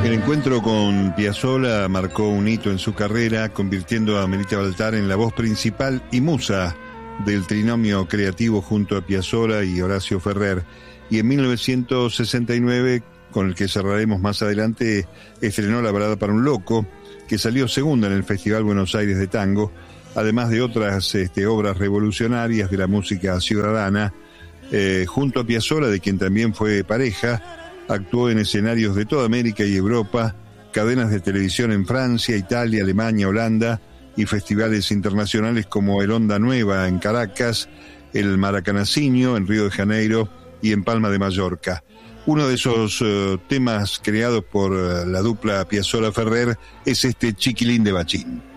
El encuentro con Piazzolla marcó un hito en su carrera, convirtiendo a Melita Baltar en la voz principal y musa del trinomio creativo junto a Piazzolla y Horacio Ferrer. Y en 1969, con el que cerraremos más adelante, estrenó La balada para un loco, que salió segunda en el Festival Buenos Aires de Tango, además de otras obras revolucionarias de la música ciudadana. Junto a Piazzolla, de quien también fue pareja, actuó en escenarios de toda América y Europa, cadenas de televisión en Francia, Italia, Alemania, Holanda y festivales internacionales como el Onda Nueva en Caracas, el Maracanacinho en Río de Janeiro y en Palma de Mallorca. Uno de esos temas creados por la dupla Piazzolla-Ferrer es este Chiquilín de Bachín.